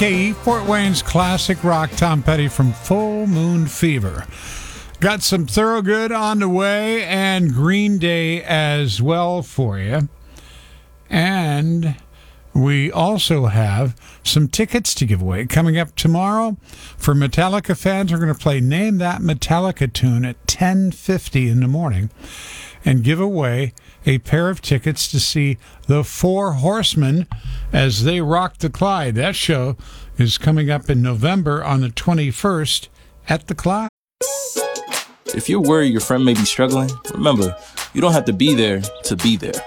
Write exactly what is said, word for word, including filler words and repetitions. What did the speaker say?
K E, Fort Wayne's classic rock. Tom Petty from Full Moon Fever. Got some Thorogood on the way and Green Day as well for you. And we also have some tickets to give away. Coming up tomorrow for Metallica fans, we're going to play Name That Metallica Tune at ten fifty in the morning and give away a pair of tickets to see the Four Horsemen as they rock the Clyde. That show is coming up in November on the twenty-first at the Clyde. If you're worried your friend may be struggling, remember, you don't have to be there to be there.